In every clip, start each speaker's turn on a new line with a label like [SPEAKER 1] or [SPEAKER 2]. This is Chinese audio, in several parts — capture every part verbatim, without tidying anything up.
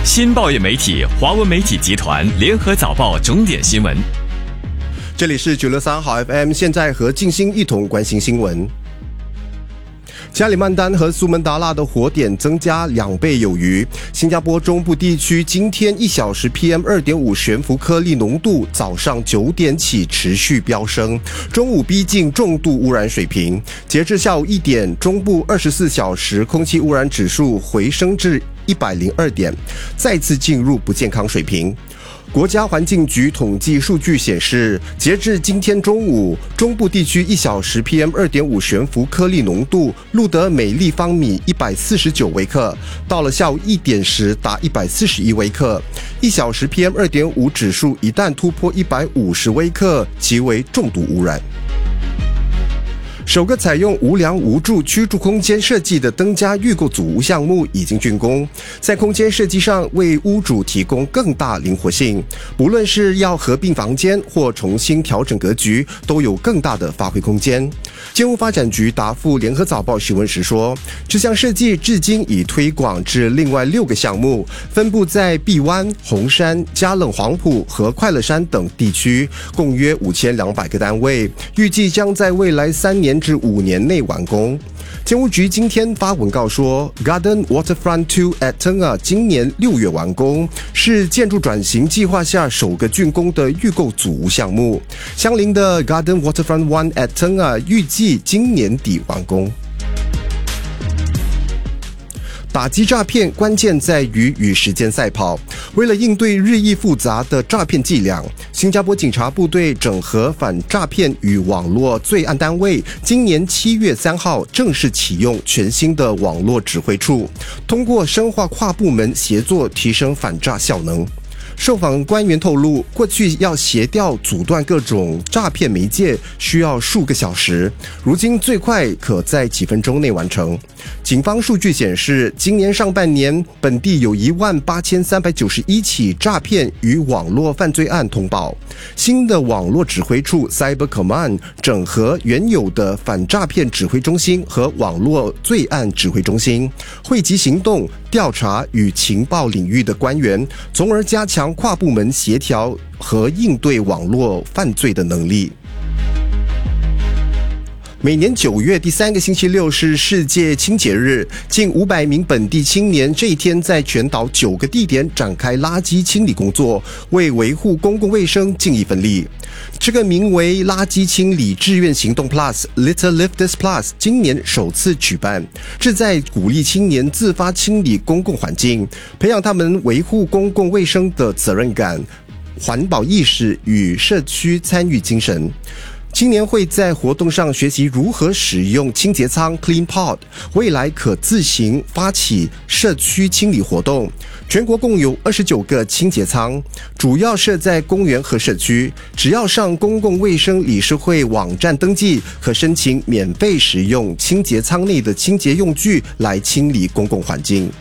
[SPEAKER 1] 新报业媒体华文媒体集团联合早报重点新闻。
[SPEAKER 2] 这里是九六三好 F M， 现在和静心一同关心新闻。加里曼丹和苏门答腊的火点增加两倍有余。新加坡中部地区今天一小时 P M 二点五 悬浮颗粒浓度早上九点起持续飙升，中午逼近重度污染水平。截至下午一点，中部二十四小时空气污染指数回升至一百零二点，再次进入不健康水平。国家环境局统计数据显示，截至今天中午，中部地区一小时 P M 二点五 悬浮颗粒浓度录得每立方米一百四十九微克，到了下午一点时达一百四十一微克。一小时 P M 二点五 指数一旦突破一百五十微克，即为重度污染。首个采用无梁无柱居住空间设计的登家预购组屋项目已经竣工，在空间设计上为屋主提供更大灵活性，不论是要合并房间或重新调整格局，都有更大的发挥空间。建物发展局答复联合早报询问时说，这项设计至今已推广至另外六个项目，分布在碧湾、红山、嘉冷黄埔和快乐山等地区，共约五千两百个单位，预计将在未来三年至五年内完工。建屋局今天发文告说 ，Garden Waterfront 二 at Tengah 今年六月完工，是建筑转型计划下首个竣工的预购组屋项目。相邻的 Garden Waterfront 一 at Tengah 预计今年底完工。打击诈骗关键在于与时间赛跑。为了应对日益复杂的诈骗伎俩，新加坡警察部队整合反诈骗与网络罪案单位，今年七月三号正式启用全新的网络指挥处，通过深化跨部门协作，提升反诈效能。受访官员透露，过去要协调阻断各种诈骗媒介需要数个小时，如今最快可在几分钟内完成。警方数据显示，今年上半年本地有一万八千三百九十一起诈骗与网络犯罪案通报。新的网络指挥处 Cyber Command 整合原有的反诈骗指挥中心和网络罪案指挥中心，汇集行动、调查与情报领域的官员，从而加强跨部门协调和应对网络犯罪的能力。每年九月第三个星期六是世界清洁日，近五百名本地青年这一天在全岛九个地点展开垃圾清理工作，为维护公共卫生尽一份力。这个名为垃圾清理志愿行动 Plus Little Lifters Plus 今年首次举办，旨在鼓励青年自发清理公共环境，培养他们维护公共卫生的责任感、环保意识与社区参与精神。青年会在活动上学习如何使用清洁仓 Clean Pod， 未来可自行发起社区清理活动。全国共有二十九个清洁仓，主要设在公园和社区。只要上公共卫生理事会网站登记，可申请免费使用清洁仓内的清洁用具来清理公共环境。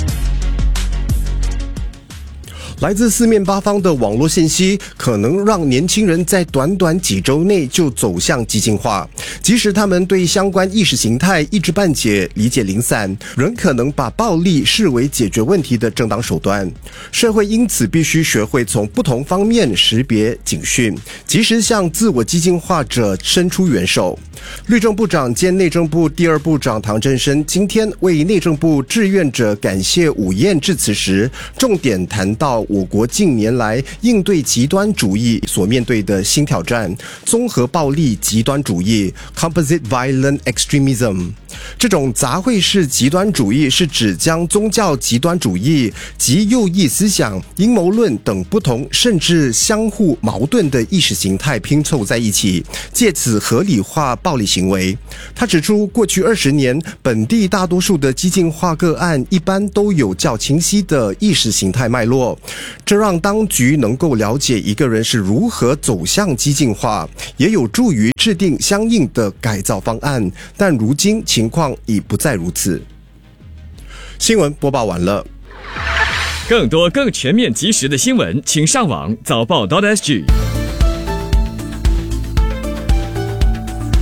[SPEAKER 2] 来自四面八方的网络信息可能让年轻人在短短几周内就走向激进化，即使他们对相关意识形态一知半解、理解零散，仍可能把暴力视为解决问题的正当手段。社会因此必须学会从不同方面识别警讯，及时向自我激进化者伸出援手。律政部长兼内政部第二部长唐振声今天为内政部志愿者感谢午宴致辞时，重点谈到我国近年来应对极端主义所面对的新挑战——综合暴力极端主义 （Composite Violent Extremism）。这种杂烩式极端主义是指将宗教极端主义及右翼思想、阴谋论等不同甚至相互矛盾的意识形态拼凑在一起，借此合理化暴力行为。他指出，过去二十年，本地大多数的激进化个案一般都有较清晰的意识形态脉络，这让当局能够了解一个人是如何走向激进化，也有助于制定相应的改造方案。但如今情况已不再如此。新闻播报完了。
[SPEAKER 1] 更多更全面及时的新闻，请上网早报 .sg。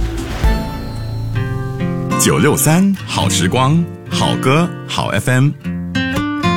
[SPEAKER 3] 九六三好时光，好歌好 F M。